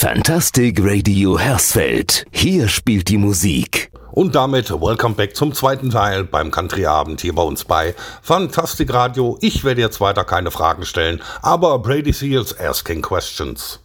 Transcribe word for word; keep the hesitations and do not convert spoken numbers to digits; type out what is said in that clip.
Fantastic Radio Hersfeld. Hier spielt die Musik. Und damit welcome back zum zweiten Teil beim Country-Abend hier bei uns bei Fantastic Radio. Ich werde jetzt weiter keine Fragen stellen, aber Brady Seals asking questions.